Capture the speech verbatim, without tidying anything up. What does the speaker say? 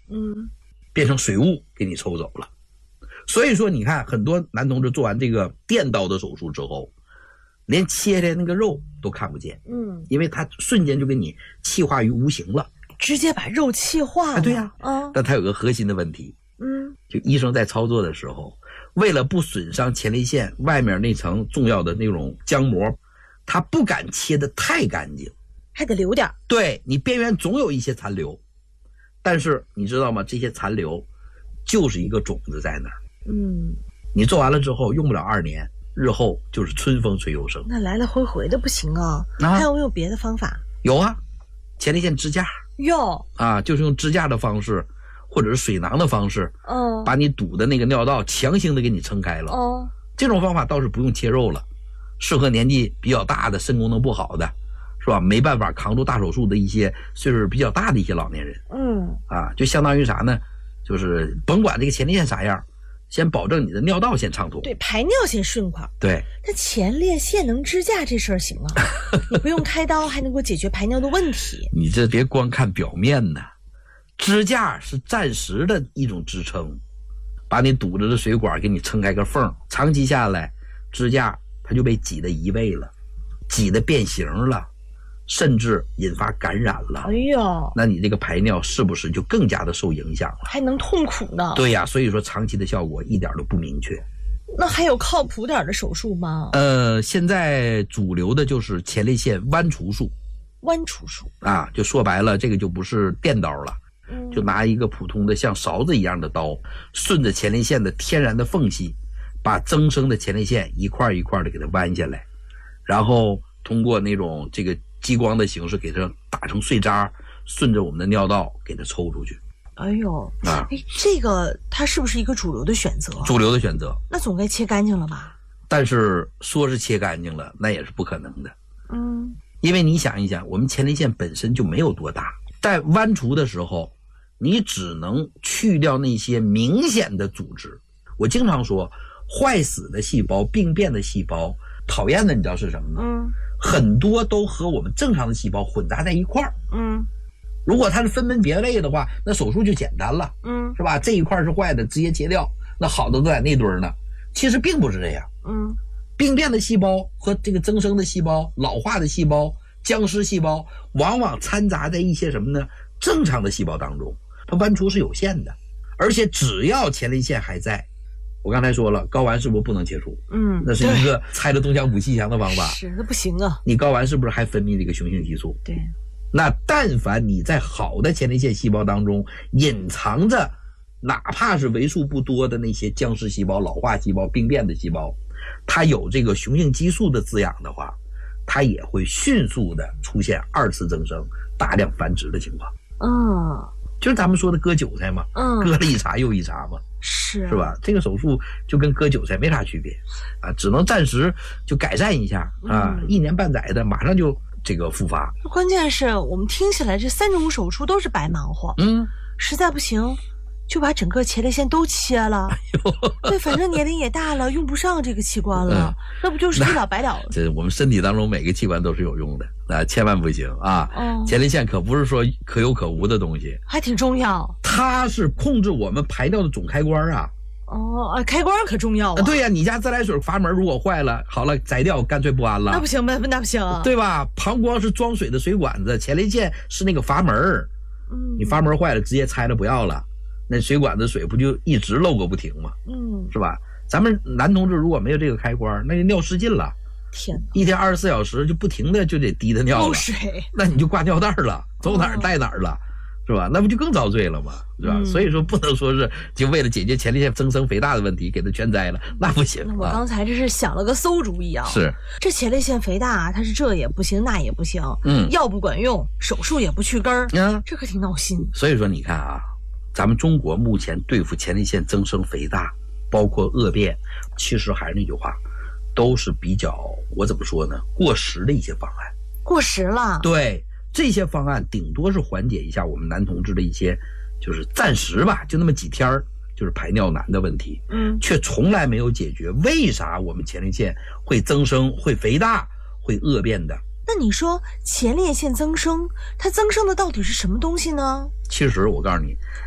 嗯， 变成水雾给你抽走了。所以说你看很多男同志做完这个电刀的手术之后，连切的那个肉都看不见， 嗯， 因为它瞬间就给你气化于无形了， 直接把肉气化了。 啊、对呀、 啊，嗯， 但它有个核心的问题， 嗯， 就医生在操作的时候，为了不损伤前列腺外面那层重要的那种浆膜，他不敢切得太干净， 还得留点。 对，你边缘总有一些残留，但是你知道吗？这些残留就是一个种子在那儿。 嗯， 你做完了之后用不了二年，日后就是春风吹又生。 那来来回回的不行啊， 啊还有没有别的方法？ 有啊，前列腺支架哟， 啊，就是用支架的方式，或者是水囊的方式， 嗯， 把你堵的那个尿道强行的给你撑开了。 哦， 这种方法倒是不用切肉了，适合年纪比较大的、肾功能不好的，是吧？没办法扛住大手术的一些岁数比较大的一些老年人， 嗯， 啊，就相当于啥呢？就是甭管这个前列腺啥样，先保证你的尿道先畅通。 对，排尿先顺快。 对， 那前列腺能支架这事儿行啊，你不用开刀还能够解决排尿的问题。 你这别光看表面呢，支架是暂时的一种支撑，把你堵着的水管给你撑开个缝，长期下来，支架它就被挤得移位了，挤得变形了，甚至引发感染了。 哎呦， 那你这个排尿是不是就更加的受影响了？ 还能痛苦呢。 对呀，所以说长期的效果一点都不明确。 那还有靠谱点的手术吗？ 呃，现在主流的就是前列腺剜除术剜除术啊，就说白了，这个就不是电刀了， 嗯， 就拿一个普通的像勺子一样的刀，顺着前列腺的天然的缝隙，把增生的前列腺一块一块的给它剜下来，然后通过那种这个激光的形式给它打成碎渣，顺着我们的尿道给它抽出去。 哎呦， 啊， 哎，这个它是不是一个主流的选择？ 主流的选择。 那总该切干净了吧？ 但是说是切干净了，那也是不可能的。 嗯， 因为你想一想，我们前列腺本身就没有多大，在剜除的时候，你只能去掉那些明显的组织。我经常说，坏死的细胞、病变的细胞，讨厌的你知道是什么吗？ 嗯， 很多都和我们正常的细胞混杂在一块儿。 嗯， 如果它是分门别类的话，那手术就简单了， 嗯， 是吧？这一块是坏的，直接切掉，那好的都在那堆儿呢。其实并不是这样， 嗯， 病变的细胞和这个增生的细胞、老化的细胞、僵尸细胞，往往掺杂在一些什么呢？正常的细胞当中，它剜除是有限的，而且只要前列腺还在，我刚才说了，睾丸是不是不能切除？ 嗯， 那是一个拆了东墙补西墙的方法。 是，那不行啊。 你睾丸是不是还分泌这个雄性激素？ 对。 那但凡你在好的前列腺细胞当中隐藏着哪怕是为数不多的那些僵尸细胞、老化细胞、病变的细胞，它有这个雄性激素的滋养的话，它也会迅速的出现二次增生、大量繁殖的情况。 嗯， 就是咱们说的割韭菜嘛， 嗯， 割了一茬又一茬嘛， 是是吧？这个手术就跟割韭菜没啥区别啊，只能暂时就改善一下啊， 嗯、 一年半载的马上就这个复发。 关键是我们听起来这三种手术都是白忙活， 嗯， 实在不行就把整个前列腺都切了。哎、对，反正年龄也大了，用不上这个器官了，嗯、那不就是一了百了？ 这我们身体当中每个器官都是有用的啊，千万不行啊！ 哦、 前列腺可不是说可有可无的东西， 还挺重要。 它是控制我们排尿的总开关啊。 哦，开关可重要啊！ 对呀、啊，你家自来水阀门如果坏了，好了，摘掉，干脆不安了。 那不行呗，那不行、啊， 对吧？膀胱是装水的水管子，前列腺是那个阀门， 嗯， 你阀门坏了，直接拆了不要了，那水管子水不就一直漏个不停吗？ 嗯， 是吧？咱们男同志如果没有这个开关，那就尿失禁了。 天哪， 一天二十四小时就不停的就得滴的尿了， 漏水， 那你就挂尿袋了，走哪儿带哪儿了。哦，是吧？那不就更遭罪了吗？是吧？嗯、所以说不能说是就为了解决前列腺增生肥大的问题给它全摘了，那不行。 那我刚才这是想了个馊主意啊！ 是这前列腺肥大，它是这也不行，那也不行， 嗯， 药不管用，手术也不去根儿， 嗯， 这可挺闹心。 所以说你看啊，咱们中国目前对付前列腺增生肥大，包括恶变，其实还是那句话，都是比较我怎么说呢？过时的一些方案。 过时了。 对。这些方案顶多是缓解一下我们男同志的一些，就是暂时吧，就那么几天就是排尿难的问题， 嗯， 却从来没有解决为啥我们前列腺会增生、会肥大、会恶变的。 那你说前列腺增生，它增生的到底是什么东西呢？ 其实我告诉你，